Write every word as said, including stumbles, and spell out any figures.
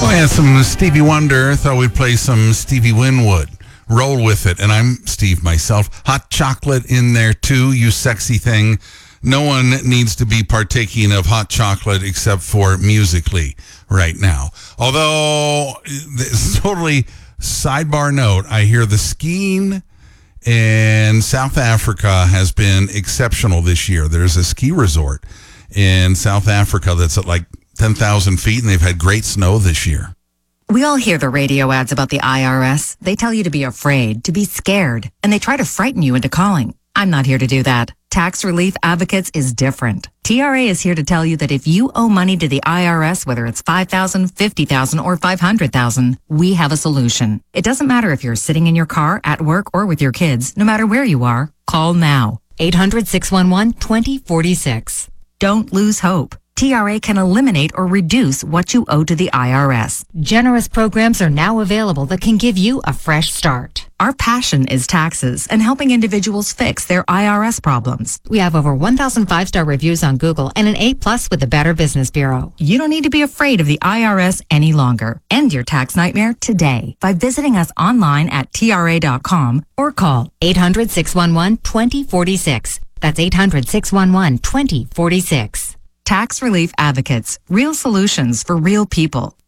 Oh, yeah, some Stevie Wonder. Thought we'd play some Stevie Winwood. Roll with it. And I'm Steve myself. Hot chocolate in there, too, you sexy thing. No one needs to be partaking of hot chocolate except for Musically right now. Although, this is totally sidebar note, I hear the skiing in South Africa has been exceptional this year. There's a ski resort in South Africa that's at like ten thousand feet, and they've had great snow this year. We all hear the radio ads about the I R S. They tell you to be afraid, to be scared, and they try to frighten you into calling. I'm not here to do that. Tax Relief Advocates is different. T R A is here to tell you that if you owe money to the I R S, whether it's five thousand dollars, fifty thousand dollars, or five hundred thousand dollars, we have a solution. It doesn't matter if you're sitting in your car, at work, or with your kids. No matter where you are, call now. eight hundred, six one one, two zero four six. Don't lose hope. T R A can eliminate or reduce what you owe to the I R S. Generous programs are now available that can give you a fresh start. Our passion is taxes and helping individuals fix their I R S problems. We have over one thousand five-star reviews on Google and an A plus with the Better Business Bureau. You don't need to be afraid of the I R S any longer. End your tax nightmare today by visiting us online at T R A dot com or call eight hundred, six one one, two zero four six. That's eight hundred, six one one, two zero four six. Tax Relief Advocates. Real solutions for real people.